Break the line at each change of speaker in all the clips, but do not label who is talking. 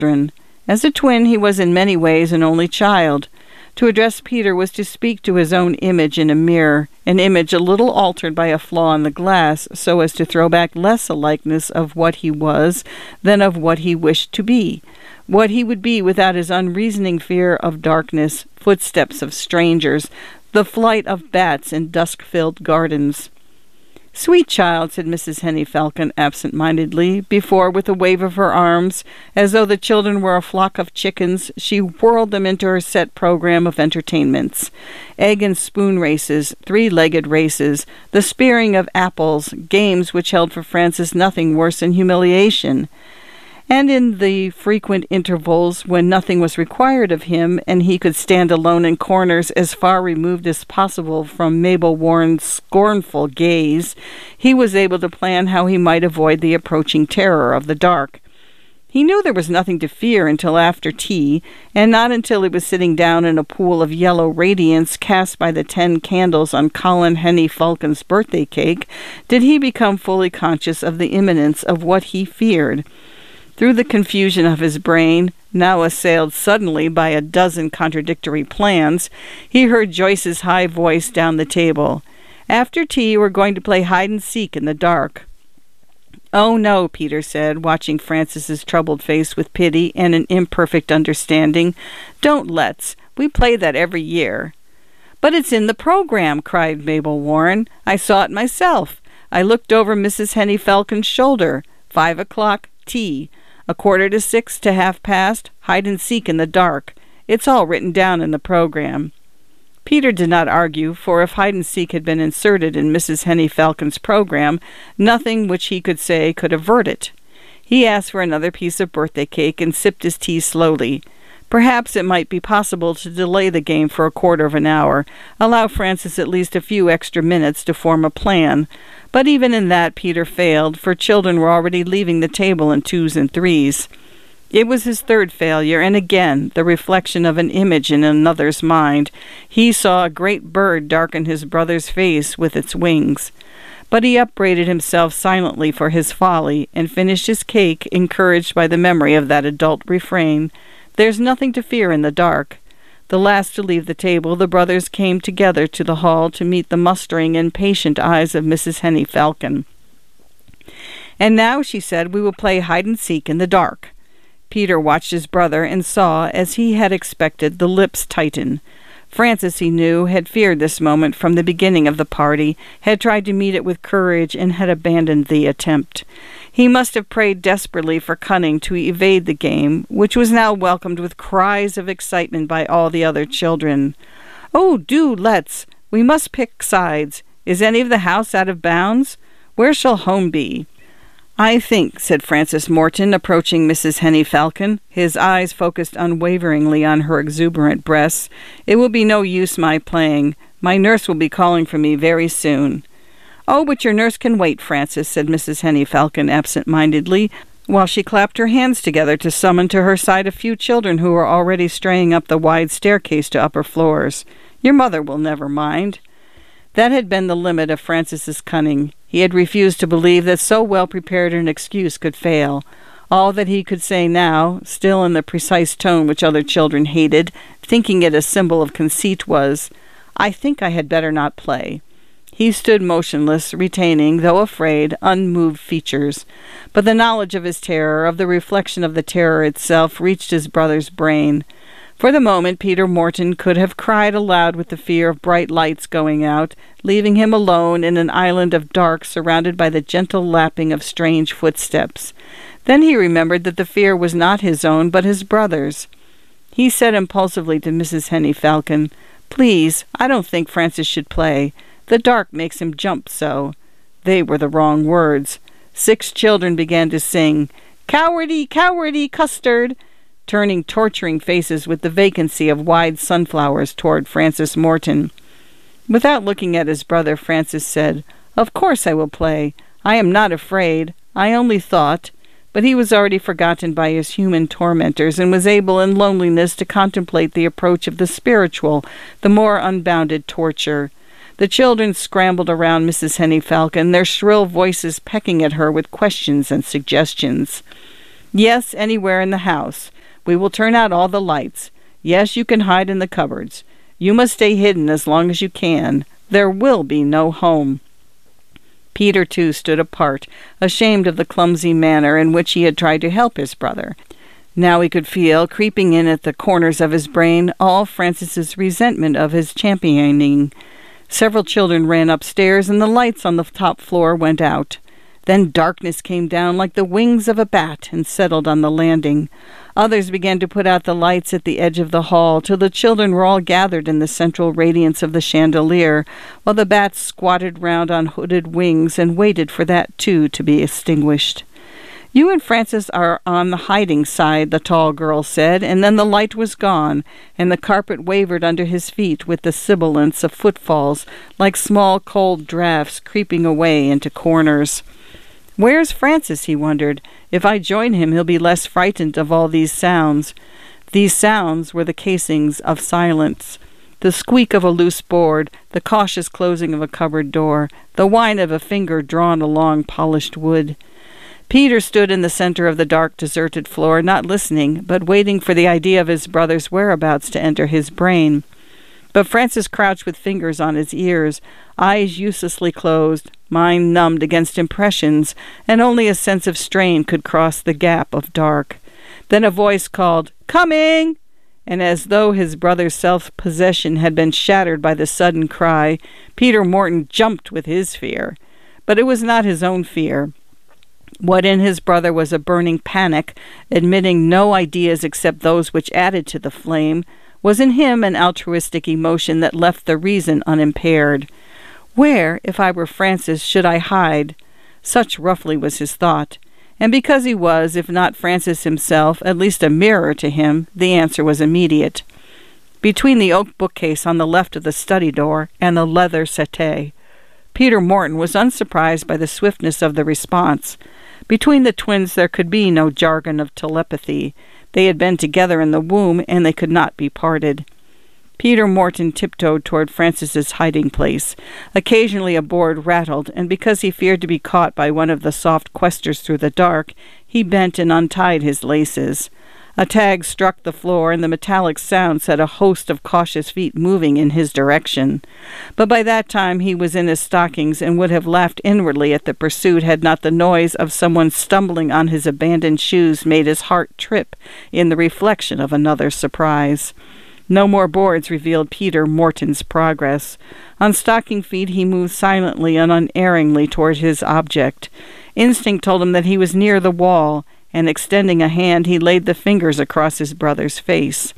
children. As a twin, he was in many ways an only child. To address Peter was to speak to his own image in a mirror, an image a little altered by a flaw in the glass, so as to throw back less a likeness of what he was than of what he wished to be, what he would be without his unreasoning fear of darkness, footsteps of strangers, the flight of bats in dusk-filled gardens. "Sweet child," said Mrs. Henny Falcon absent-mindedly, before, with a wave of her arms, as though the children were a flock of chickens, she whirled them into her set program of entertainments. Egg and spoon races, three-legged races, the spearing of apples, games which held for Francis nothing worse than humiliation. And in the frequent intervals when nothing was required of him, and he could stand alone in corners as far removed as possible from Mabel Warren's scornful gaze, he was able to plan how he might avoid the approaching terror of the dark. He knew there was nothing to fear until after tea, and not until he was sitting down in a pool of yellow radiance cast by the 10 candles on Colin Henny Falcon's birthday cake did he become fully conscious of the imminence of what he feared. Through the confusion of his brain, now assailed suddenly by a dozen contradictory plans, he heard Joyce's high voice down the table. "After tea, we're going to play hide-and-seek in the dark." "Oh, no," Peter said, watching Francis's troubled face with pity and an imperfect understanding. "Don't let's. We play that every year." "But it's in the program," cried Mabel Warren. "I saw it myself. I looked over Mrs. Henny Falcon's shoulder. 5 o'clock, tea. 5:45 to 5:30, hide-and-seek in the dark. It's all written down in the program." Peter did not argue, for if hide-and-seek had been inserted in Mrs. Henny Falcon's program, nothing which he could say could avert it. He asked for another piece of birthday cake and sipped his tea slowly. Perhaps it might be possible to delay the game for a quarter of an hour, allow Francis at least a few extra minutes to form a plan. But even in that Peter failed, for children were already leaving the table in 2s and 3s. It was his third failure, and again the reflection of an image in another's mind. He saw a great bird darken his brother's face with its wings. But he upbraided himself silently for his folly, and finished his cake, encouraged by the memory of that adult refrain, "There's nothing to fear in the dark." The last to leave the table, the brothers came together to the hall to meet the mustering and patient eyes of Mrs. Henny Falcon. "And now," she said, "we will play hide-and-seek in the dark." Peter watched his brother and saw, as he had expected, the lips tighten. Francis, he knew, had feared this moment from the beginning of the party, had tried to meet it with courage, and had abandoned the attempt. He must have prayed desperately for cunning to evade the game, which was now welcomed with cries of excitement by all the other children. "Oh, do let's! We must pick sides. Is any of the house out of bounds? Where shall home be?" "I think," said Francis Morton, approaching Mrs. Henny Falcon, his eyes focused unwaveringly on her exuberant breasts, "it will be no use my playing. My nurse will be calling for me very soon." "Oh, but your nurse can wait, Francis," said Mrs. Henny Falcon absent-mindedly, while she clapped her hands together to summon to her side a few children who were already straying up the wide staircase to upper floors. "Your mother will never mind." That had been the limit of Francis's cunning. He had refused to believe that so well-prepared an excuse could fail. All that he could say now, still in the precise tone which other children hated, thinking it a symbol of conceit, was, "I think I had better not play." He stood motionless, retaining, though afraid, unmoved features. But the knowledge of his terror, of the reflection of the terror itself, reached his brother's brain. For the moment, Peter Morton could have cried aloud with the fear of bright lights going out, leaving him alone in an island of dark surrounded by the gentle lapping of strange footsteps. Then he remembered that the fear was not his own, but his brother's. He said impulsively to Mrs. Henny Falcon, "Please, I don't think Francis should play. The dark makes him jump so." They were the wrong words. 6 children began to sing, "Cowardy, cowardy, custard," turning torturing faces with the vacancy of wide sunflowers toward Francis Morton. Without looking at his brother, Francis said, "Of course I will play. I am not afraid. I only thought—" But he was already forgotten by his human tormentors, and was able in loneliness to contemplate the approach of the spiritual, the more unbounded torture. The children scrambled around Mrs. Henny Falcon, their shrill voices pecking at her with questions and suggestions. "Yes, anywhere in the house. We will turn out all the lights. Yes, you can hide in the cupboards. You must stay hidden as long as you can. There will be no home." Peter, too, stood apart, ashamed of the clumsy manner in which he had tried to help his brother. Now he could feel, creeping in at the corners of his brain, all Francis's resentment of his championing. Several children ran upstairs, and the lights on the top floor went out. Then darkness came down like the wings of a bat and settled on the landing. Others began to put out the lights at the edge of the hall, till the children were all gathered in the central radiance of the chandelier, while the bats squatted round on hooded wings and waited for that, too, to be extinguished. "You and Francis are on the hiding side," the tall girl said, and then the light was gone, and the carpet wavered under his feet with the sibilance of footfalls, like small cold draughts creeping away into corners. "Where's Francis?" he wondered. "If I join him, he'll be less frightened of all these sounds." These sounds were the casings of silence. The squeak of a loose board, the cautious closing of a cupboard door, the whine of a finger drawn along polished wood. Peter stood in the center of the dark, deserted floor, not listening, but waiting for the idea of his brother's whereabouts to enter his brain. But Francis crouched with fingers on his ears, eyes uselessly closed, mind numbed against impressions, and only a sense of strain could cross the gap of dark. Then a voice called, "Coming!" And as though his brother's self-possession had been shattered by the sudden cry, Peter Morton jumped with his fear. But it was not his own fear. What in his brother was a burning panic, admitting no ideas except those which added to the flame, was in him an altruistic emotion that left the reason unimpaired. Where, if I were Francis, should I hide? Such roughly was his thought. And because he was, if not Francis himself, at least a mirror to him, the answer was immediate. Between the oak bookcase on the left of the study door and the leather settee. Peter Morton was unsurprised by the swiftness of the response. Between the twins there could be no jargon of telepathy. They had been together in the womb, and they could not be parted. Peter Morton tiptoed toward Francis's hiding place. Occasionally a board rattled, and because he feared to be caught by one of the soft questers through the dark, he bent and untied his laces. A tag struck the floor, and the metallic sound set a host of cautious feet moving in his direction. But by that time he was in his stockings, and would have laughed inwardly at the pursuit had not the noise of someone stumbling on his abandoned shoes made his heart trip in the reflection of another surprise. No more boards revealed Peter Morton's progress. On stocking feet he moved silently and unerringly toward his object. Instinct told him that he was near the wall, and extending a hand, he laid the fingers across his brother's face.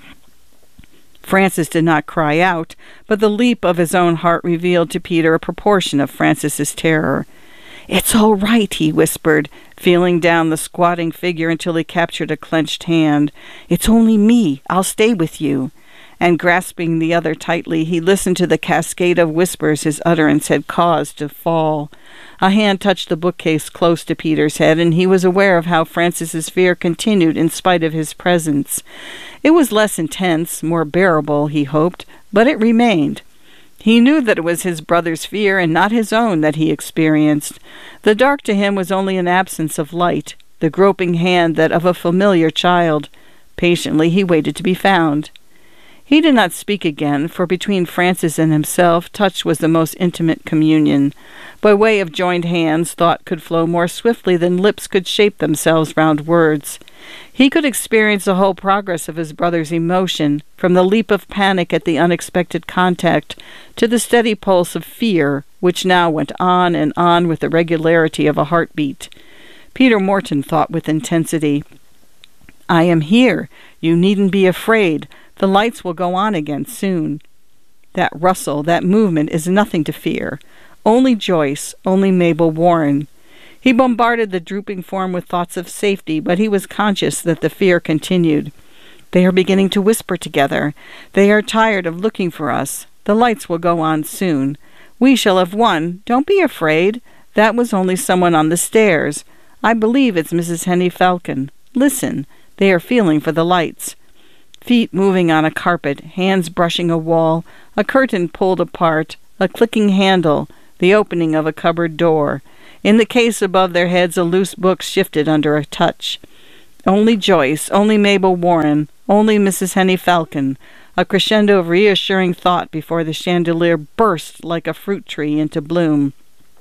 Francis did not cry out, but the leap of his own heart revealed to Peter a proportion of Francis's terror. "It's all right," he whispered, feeling down the squatting figure until he captured a clenched hand. "It's only me. I'll stay with you." And grasping the other tightly, he listened to the cascade of whispers his utterance had caused to fall. A hand touched the bookcase close to Peter's head, and he was aware of how Francis's fear continued in spite of his presence. It was less intense, more bearable, he hoped, but it remained. He knew that it was his brother's fear and not his own that he experienced. The dark to him was only an absence of light, the groping hand that of a familiar child. Patiently he waited to be found. He did not speak again, for between Francis and himself, touch was the most intimate communion. By way of joined hands, thought could flow more swiftly than lips could shape themselves round words. He could experience the whole progress of his brother's emotion, from the leap of panic at the unexpected contact, to the steady pulse of fear, which now went on and on with the regularity of a heartbeat. Peter Morton thought with intensity. "I am here. You needn't be afraid. The lights will go on again soon. That rustle, that movement is nothing to fear. Only Joyce, only Mabel Warren." He bombarded the drooping form with thoughts of safety, but he was conscious that the fear continued. "They are beginning to whisper together. They are tired of looking for us. The lights will go on soon. We shall have won. Don't be afraid. That was only someone on the stairs. I believe it's Mrs. Henny Falcon. Listen. They are feeling for the lights." Feet moving on a carpet, hands brushing a wall, a curtain pulled apart, a clicking handle, the opening of a cupboard door. In the case above their heads a loose book shifted under a touch. Only Joyce, only Mabel Warren, only Mrs. Henny Falcon, a crescendo of reassuring thought before the chandelier burst like a fruit tree into bloom.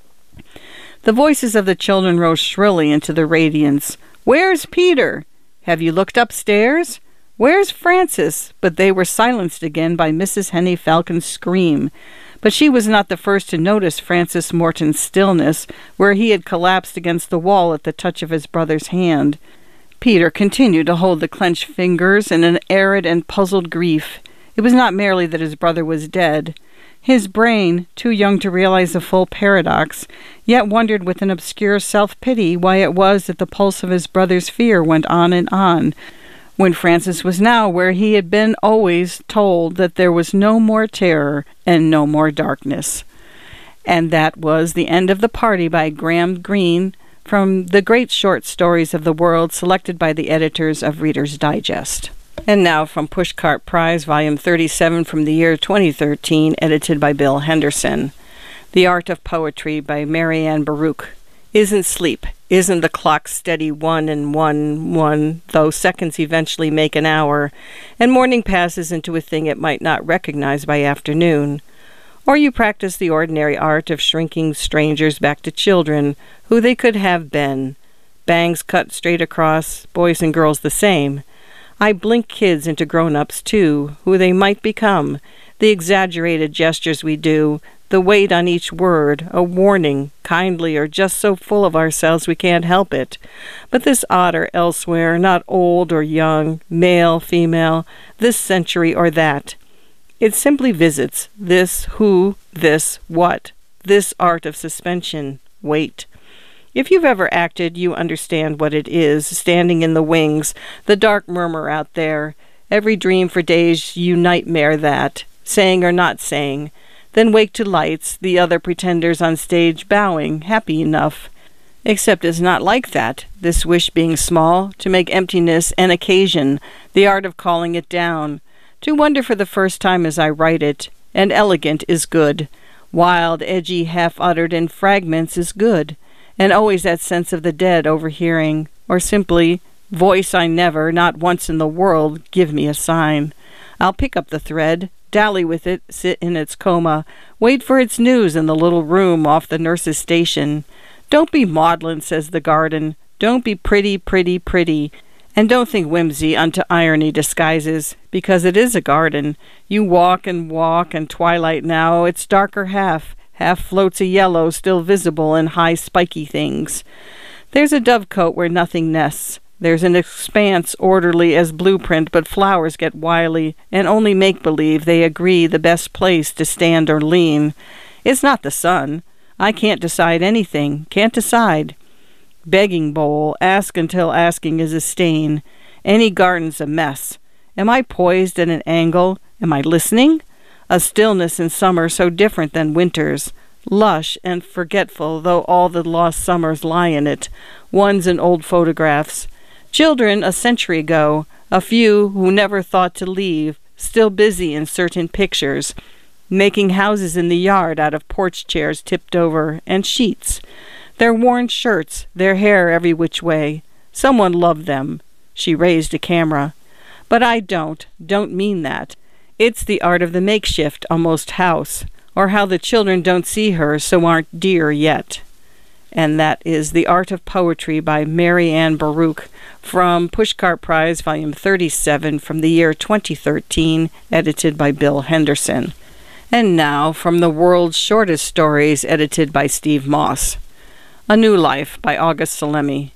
The voices of the children rose shrilly into the radiance. "Where's Peter? Have you looked upstairs? Where's Francis?" But they were silenced again by Mrs. Henny Falcon's scream. But she was not the first to notice Francis Morton's stillness, where he had collapsed against the wall at the touch of his brother's hand. Peter continued to hold the clenched fingers in an arid and puzzled grief. It was not merely that his brother was dead. His brain, too young to realize the full paradox, yet wondered with an obscure self-pity why it was that the pulse of his brother's fear went on and on, when Francis was now where he had been always told that there was no more terror and no more darkness. And that was the end of the party by Graham Greene, from the great short stories of the world selected by the editors of Reader's Digest. And now from Pushcart Prize, Volume 37 from the year 2013, edited by Bill Henderson. The Art of Poetry by Marianne Baruch. Isn't sleep, isn't the clock steady 1 and 1, 1, though seconds eventually make an hour, and morning passes into a thing it might not recognize by afternoon? Or you practice the ordinary art of shrinking strangers back to children, who they could have been. Bangs cut straight across, boys and girls the same. I blink kids into grown-ups, too, who they might become. The exaggerated gestures we do, the weight on each word, a warning, kindly or just so full of ourselves we can't help it. But this otter elsewhere, not old or young, male, female, this century or that. It simply visits this who, this what, this art of suspension, wait. If you've ever acted, you understand what it is, standing in the wings, the dark murmur out there. Every dream for days you nightmare that, saying or not saying. Then wake to lights, the other pretenders on stage bowing, happy enough. Except it's not like that, this wish being small, to make emptiness an occasion, the art of calling it down. To wonder for the first time as I write it, and elegant is good. Wild, edgy, half-uttered in fragments is good. And always that sense of the dead overhearing, or simply, voice I never, not once in the world, give me a sign. I'll pick up the thread, dally with it, sit in its coma, wait for its news in the little room off the nurse's station. Don't be maudlin, says the garden. Don't be pretty, pretty, pretty. And don't think whimsy unto irony disguises, because it is a garden. You walk, and twilight now, its darker half floats a yellow still visible in high spiky things. There's a dovecote where nothing nests. There's an expanse orderly as blueprint, but flowers get wily, and only make-believe they agree the best place to stand or lean. It's not the sun. I can't decide anything, can't decide. Begging bowl, ask until asking is a stain. Any garden's a mess. Am I poised at an angle? Am I listening? A stillness in summer so different than winter's, lush and forgetful, though all the lost summers lie in it, ones in old photographs. Children a century ago, a few who never thought to leave, still busy in certain pictures, making houses in the yard out of porch chairs tipped over, and sheets. Their worn shirts, their hair every which way. Someone loved them. She raised a camera. But I don't mean that. It's the art of the makeshift, almost house, or how the children don't see her, so aren't dear yet. And that is The Art of Poetry by Marianne Baruch, from Pushcart Prize, Volume 37, from the year 2013, edited by Bill Henderson. And now, from the world's shortest stories, edited by Steve Moss. A New Life by August Salemi.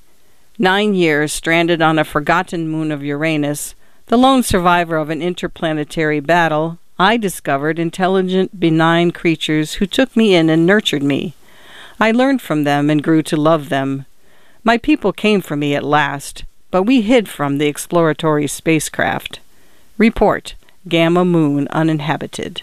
9 years stranded on a forgotten moon of Uranus, the lone survivor of an interplanetary battle, I discovered intelligent, benign creatures who took me in and nurtured me. I learned from them and grew to love them. My people came for me at last, but we hid from the exploratory spacecraft. Report, Gamma Moon uninhabited.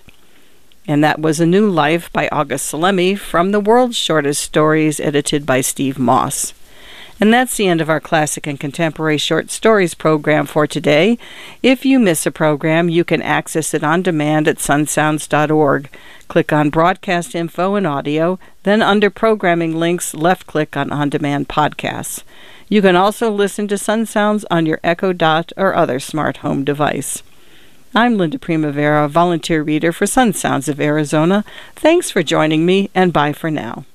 And that was A New Life by August Salemi, from the world's shortest stories, edited by Steve Moss. And that's the end of our Classic and Contemporary Short Stories program for today. If you miss a program, you can access it on demand at sunsounds.org. Click on Broadcast Info and Audio, then under Programming Links, left-click on Demand Podcasts. You can also listen to Sun Sounds on your Echo Dot or other smart home device. I'm Linda Primavera, volunteer reader for Sun Sounds of Arizona. Thanks for joining me, and bye for now.